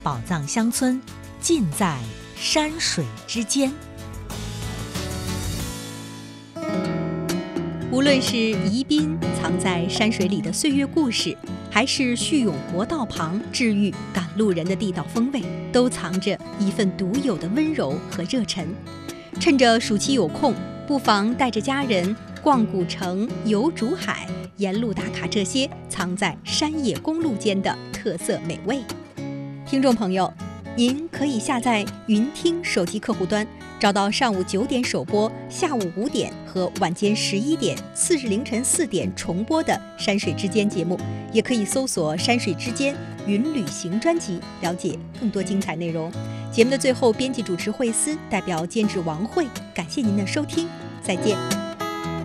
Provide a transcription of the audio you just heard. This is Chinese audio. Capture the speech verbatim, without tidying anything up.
宝藏乡村尽在山水之间。无论是宜宾藏在山水里的岁月故事，还是叙永国道旁治愈赶路人的地道风味，都藏着一份独有的温柔和热忱。趁着暑期有空，不妨带着家人逛古城、游竹海，沿路打卡这些藏在山野公路间的特色美味。听众朋友，您可以下载云听手机客户端，找到上午九点首播、下午五点和晚间十一点、次日凌晨四点重播的《山水之间》节目，也可以搜索《山水之间云旅行》专辑，了解更多精彩内容。节目的最后，编辑主持惠思代表监制王慧，感谢您的收听，再见。